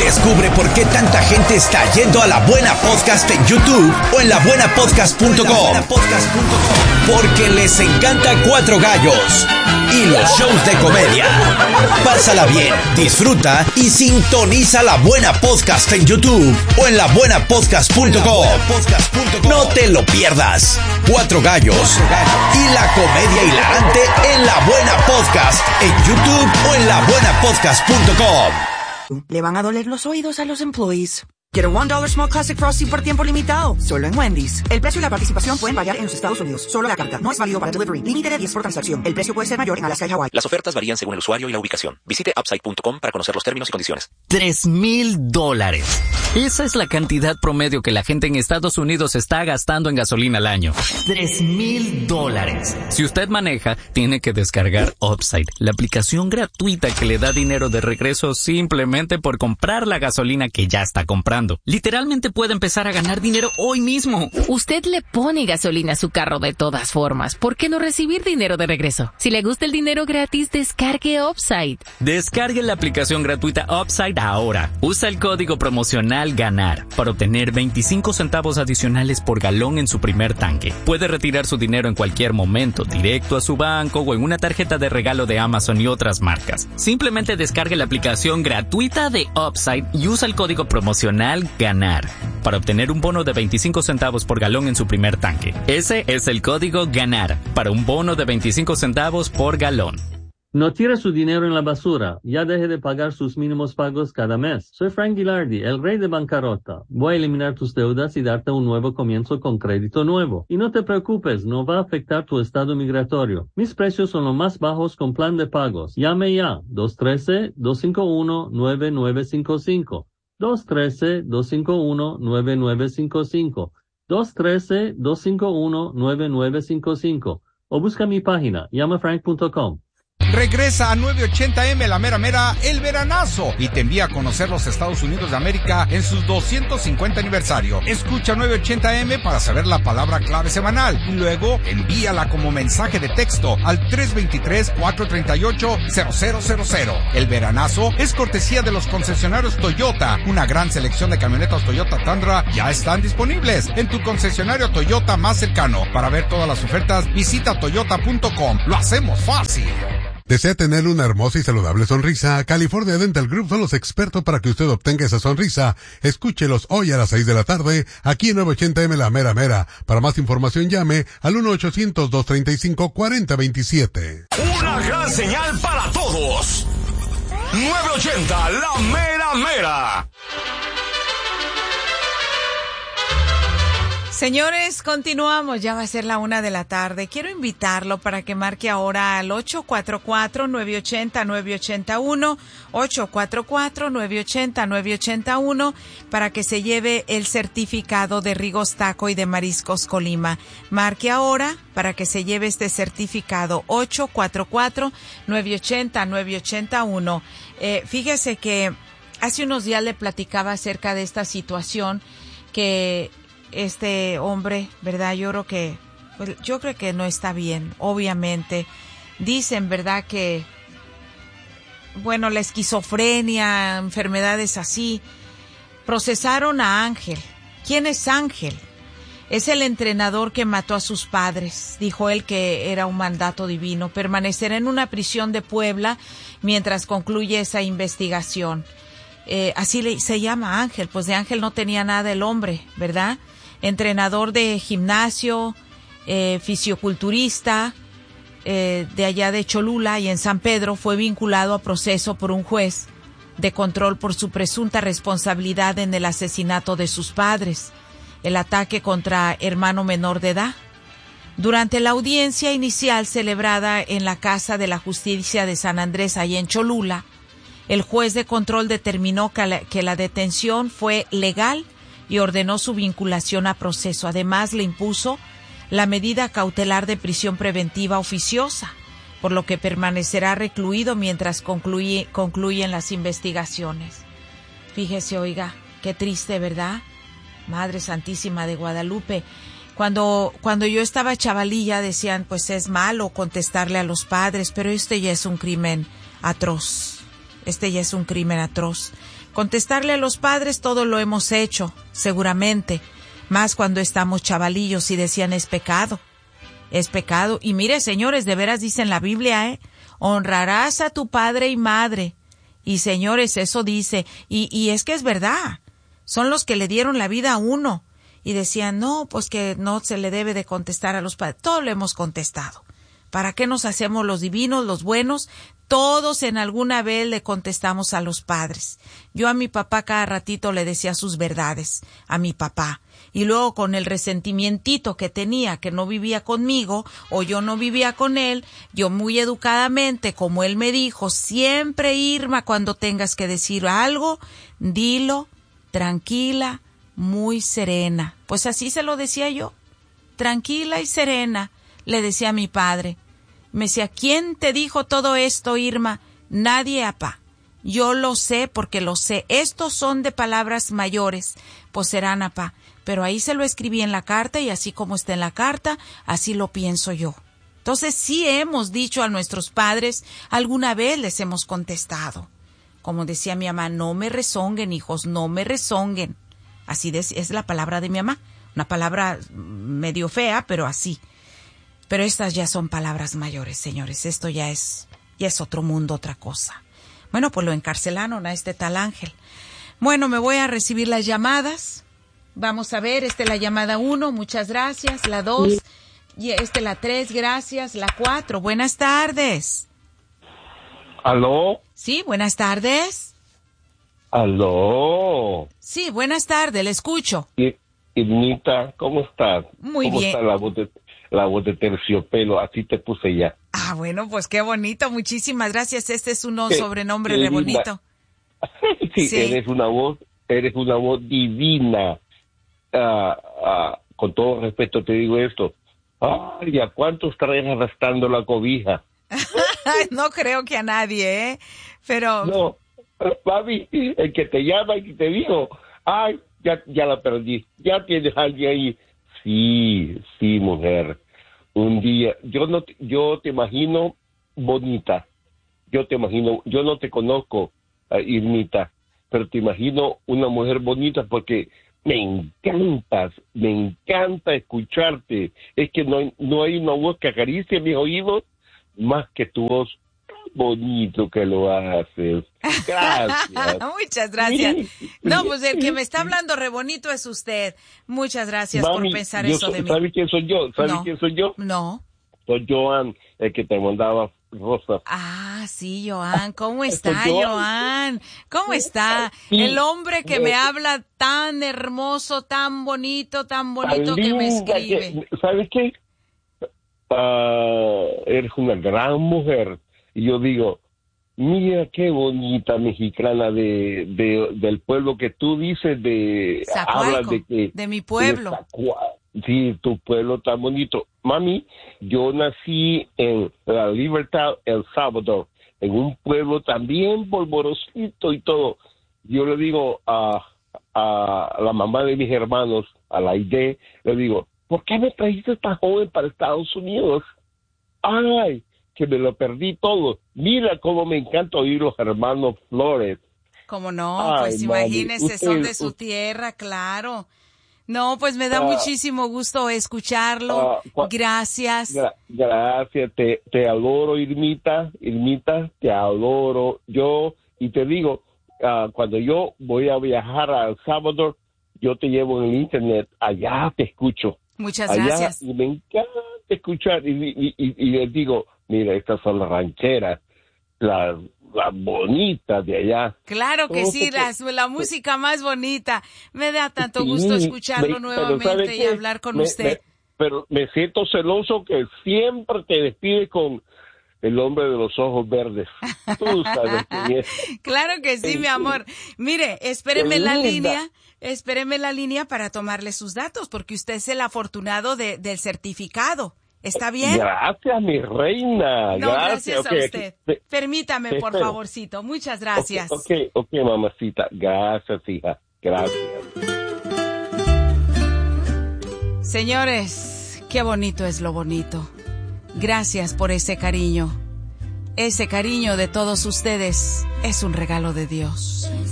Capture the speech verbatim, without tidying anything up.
Descubre por qué tanta gente está yendo a La Buena Podcast en YouTube o en la buena podcast punto com. Porque les encanta Cuatro Gallos y los shows de comedia. Pásala bien, disfruta y sintoniza La Buena Podcast en YouTube o en la buena podcast punto com. No te lo pierdas. Cuatro Gallos y la comedia hilarante en La Buena Podcast en YouTube o en la buena podcast punto com. Le van a doler los oídos a los employees. Get a one dollar small classic frosty por tiempo limitado, solo en Wendy's. El precio y la participación pueden variar en los Estados Unidos. Solo la carta. No es válido para delivery. Límite de diez por transacción. El precio puede ser mayor en Alaska y Hawái. Las ofertas varían según el usuario y la ubicación. Visite upside punto com para conocer los términos y condiciones. Tres mil dólares. Esa es la cantidad promedio que la gente en Estados Unidos está gastando en gasolina al año. Tres mil dólares. Si usted maneja, tiene que descargar Upside, la aplicación gratuita que le da dinero de regreso simplemente por comprar la gasolina que ya está comprando. Literalmente puede empezar a ganar dinero hoy mismo. Usted le pone gasolina a su carro de todas formas. ¿Por qué no recibir dinero de regreso? Si le gusta el dinero gratis, descargue Upside. Descargue la aplicación gratuita Upside ahora. Usa el código promocional GANAR para obtener veinticinco centavos adicionales por galón en su primer tanque. Puede retirar su dinero en cualquier momento, directo a su banco o en una tarjeta de regalo de Amazon y otras marcas. Simplemente descargue la aplicación gratuita de Upside y usa el código promocional GANAR para obtener un bono de veinticinco centavos por galón en su primer tanque. Ese es el código GANAR para un bono de veinticinco centavos por galón. No tire su dinero en la basura. Ya deje de pagar sus mínimos pagos cada mes. Soy Frank Gilardi, el rey de bancarrota. Voy a eliminar tus deudas y darte un nuevo comienzo con crédito nuevo. Y no te preocupes, no va a afectar tu estado migratorio. Mis precios son los más bajos con plan de pagos. Llame ya, dos uno tres, dos cinco uno, nueve nueve cinco cinco. dos uno tres, dos cinco uno, nueve nueve cinco cinco. dos uno tres, dos cinco uno, nueve nueve cinco cinco. O busca mi página, llama frank punto com. Regresa a nueve ochenta eme La Mera Mera, el veranazo, y te envía a conocer los Estados Unidos de América en sus doscientos cincuenta aniversario. Escucha nueve ochenta eme para saber la palabra clave semanal y luego envíala como mensaje de texto al tres dos tres, cuatro tres ocho, cero cero cero cero. El veranazo es cortesía de los concesionarios Toyota. Una gran selección de camionetas Toyota Tundra ya están disponibles en tu concesionario Toyota más cercano. Para ver todas las ofertas, visita toyota punto com. Lo hacemos fácil. ¿Desea tener una hermosa y saludable sonrisa? California Dental Group son los expertos para que usted obtenga esa sonrisa. Escúchelos hoy a las seis de la tarde, aquí en nueve ochenta eme La Mera Mera. Para más información llame al uno ochocientos, dos treinta y cinco, cuarenta veintisiete. Una gran señal para todos. nueve ochenta La Mera Mera. Señores, continuamos, ya va a ser la una de la tarde. Quiero invitarlo para que marque ahora al ocho cuatro cuatro, nueve ocho cero, nueve ocho uno, ocho cuatro cuatro, nueve ocho cero, nueve ocho uno, para que se lleve el certificado de Rigos Taco y de Mariscos Colima. Marque ahora para que se lleve este certificado, ocho cuatro cuatro, nueve ocho cero, nueve ocho uno. Eh, fíjese que hace unos días le platicaba acerca de esta situación que este hombre, ¿verdad? Yo creo que, pues, yo creo que no está bien, obviamente. Dicen, ¿verdad? Que, bueno, la esquizofrenia, enfermedades así. Procesaron a Ángel. ¿Quién es Ángel? Es el entrenador que mató a sus padres. Dijo él que era un mandato divino. Permanecerá en una prisión de Puebla mientras concluye esa investigación. Eh, así le, se llama Ángel, pues de Ángel no tenía nada el hombre, ¿verdad? Entrenador de gimnasio, eh, fisioculturista, eh, de allá de Cholula y en San Pedro, fue vinculado a proceso por un juez de control por su presunta responsabilidad en el asesinato de sus padres, el ataque contra hermano menor de edad. Durante la audiencia inicial celebrada en la Casa de la Justicia de San Andrés, allá en Cholula, el juez de control determinó que la, que la detención fue legal y ordenó su vinculación a proceso. Además, le impuso la medida cautelar de prisión preventiva oficiosa, por lo que permanecerá recluido mientras concluye, concluyen las investigaciones. Fíjese, oiga, qué triste, ¿verdad? Madre Santísima de Guadalupe. Cuando, cuando yo estaba chavalilla decían, pues es malo contestarle a los padres, pero este ya es un crimen atroz. Este ya es un crimen atroz. Contestarle a los padres todo lo hemos hecho, seguramente. Más cuando estamos chavalillos y decían es pecado. Es pecado. Y mire, señores, de veras dice en la Biblia, ¿eh? Honrarás a tu padre y madre. Y señores, eso dice. Y, y es que es verdad. Son los que le dieron la vida a uno. Y decían, no, pues que no se le debe de contestar a los padres. Todo lo hemos contestado. ¿Para qué nos hacemos los divinos, los buenos? Todos en alguna vez le contestamos a los padres. Yo a mi papá cada ratito le decía sus verdades, a mi papá. Y luego con el resentimientito que tenía, que no vivía conmigo, o yo no vivía con él, yo muy educadamente, como él me dijo, siempre, Irma, cuando tengas que decir algo, dilo, tranquila, muy serena. Pues así se lo decía yo, tranquila y serena, le decía a mi padre. Me decía, ¿quién te dijo todo esto, Irma? Nadie, apá. Yo lo sé porque lo sé. Estos son de palabras mayores, pues serán, apá. Pero ahí se lo escribí en la carta y así como está en la carta, así lo pienso yo. Entonces sí hemos dicho a nuestros padres, alguna vez les hemos contestado. Como decía mi mamá, no me rezonguen, hijos, no me rezonguen. Así de, es la palabra de mi mamá. Una palabra medio fea, pero así. Pero estas ya son palabras mayores, señores. Esto ya es, ya es otro mundo, otra cosa. Bueno, pues lo encarcelaron a este tal Ángel. Bueno, me voy a recibir las llamadas. Vamos a ver, esta es la llamada uno, muchas gracias. La dos, y esta es la tres, gracias. La cuatro, buenas tardes. ¿Aló? Sí, buenas tardes. ¿Aló? Sí, buenas tardes, le escucho. Irmita, ¿cómo estás? Muy ¿Cómo bien. está la voz de, la voz de terciopelo? Así te puse ya. Ah, bueno, pues qué bonito, muchísimas gracias. Este es un Qué- sobrenombre qué re linda. bonito. sí, Sí. eres una voz, eres una voz divina. Ah, ah, con todo respeto te digo esto. Ay, ¿a cuántos traes arrastrando la cobija? No creo que a nadie, ¿eh? Pero... No, papi, el que te llama y que te dijo, ay, ya, ya la perdí, ya tienes a alguien ahí. Sí, sí, mujer. Un día, yo no, te- yo te imagino bonita, yo te imagino, yo no te conozco, uh, Irmita, pero te imagino una mujer bonita porque me encantas, me encanta escucharte. Es que no hay, no hay una voz que acaricie mis oídos más que tu voz. Bonito que lo haces. Gracias. Muchas gracias. Sí. No, pues el que me está hablando re bonito es usted. Muchas gracias Mami, por pensar yo eso soy- de mí. ¿Sabes quién soy yo? ¿Sabes No. quién soy yo? No. Soy Joan, el que te mandaba rosas. Ah, sí, Joan. ¿Cómo está, Joan. Joan? ¿Cómo está? Sí. El hombre que me Eh, habla tan hermoso, tan bonito, tan bonito Tan que me linda escribe. que- ¿Sabes qué? Ah, eres una gran mujer. Y yo digo, mira qué bonita mexicana de, de del pueblo que tú dices de... Zacualco, hablas de que... de mi pueblo. de Zacua- sí, tu pueblo tan bonito. Mami, yo nací en La Libertad, El Salvador, en un pueblo también polvorosito y todo. Yo le digo a, a la mamá de mis hermanos, a la I D, le digo, ¿por qué me trajiste tan joven para Estados Unidos? Ay, que me lo perdí todo. Mira cómo me encanta oír los hermanos Flores. Como no, Ay, pues mami, imagínese, son usted- de su tierra, claro. No, pues me da Ah, muchísimo gusto escucharlo. ah, cua- Gracias. Gra- gracias, te, te adoro, Irmita, Irmita, te adoro. Yo, y te digo, ah, cuando yo voy a viajar a El Salvador, yo te llevo en el internet, allá te escucho. Muchas Allá, gracias. y me encanta escuchar, y, y, y, y les digo, mira, estas son las rancheras, las, las bonitas de allá. Claro que Todo sí, porque- las- la música más bonita. Me da tanto Sí, gusto escucharlo me- pero nuevamente ¿sabe y qué? hablar con Me- usted. me- pero me siento celoso que siempre te despide con el hombre de los ojos verdes. Tú sabes quién es. Claro que sí, Sí, mi sí. amor. Mire, espéreme en la Linda. línea, espéreme en la línea para tomarle sus datos, porque usted es el afortunado de, del certificado. ¿Está bien? Gracias, mi reina. No, gracias, Ok, a aquí- usted. te- Permítame, te por espero. favorcito. Muchas gracias. Ok, ok, ok, mamacita. Gracias, hija. Gracias. Señores, qué bonito es lo bonito. Gracias por ese cariño. ese cariño de todos ustedes es un regalo de Dios.